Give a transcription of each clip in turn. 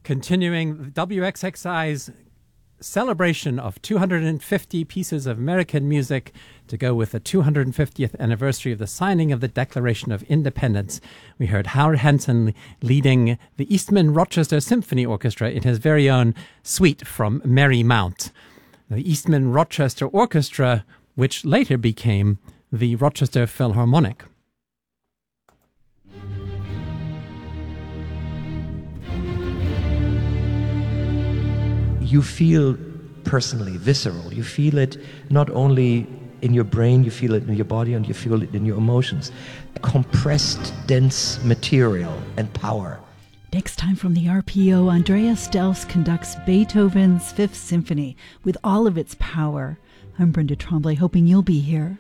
Continuing WXXI's celebration of 250 pieces of American music to go with the 250th anniversary of the signing of the Declaration of Independence. We heard Howard Hanson leading the Eastman Rochester Symphony Orchestra in his very own suite from Merry Mount. The Eastman Rochester Orchestra, which later became the Rochester Philharmonic. You feel personally, visceral. You feel it not only in your brain, you feel it in your body, and you feel it in your emotions. Compressed, dense material and power. Next time from the RPO, Andreas Delfs conducts Beethoven's Fifth Symphony with all of its power. I'm Brenda Tremblay, hoping you'll be here.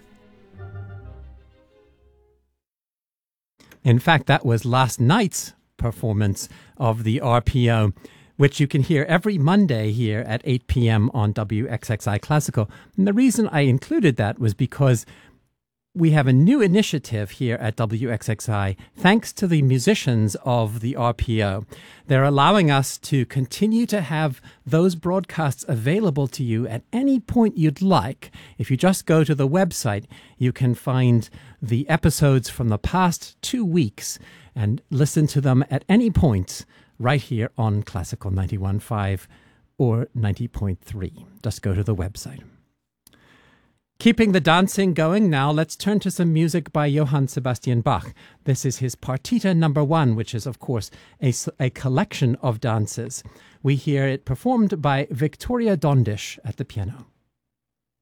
In fact, that was last night's performance of the RPO, which you can hear every Monday here at 8 p.m. on WXXI Classical. And the reason I included that was because we have a new initiative here at WXXI, thanks to the musicians of the RPO. They're allowing us to continue to have those broadcasts available to you at any point you'd like. If you just go to the website, you can find the episodes from the past 2 weeks and listen to them at any point right here on Classical 91.5 or 90.3. Just go to the website. Keeping the dancing going now, let's turn to some music by Johann Sebastian Bach. This is his Partita No. 1, which is, of course, a collection of dances. We hear it performed by Victoria Dondish at the piano.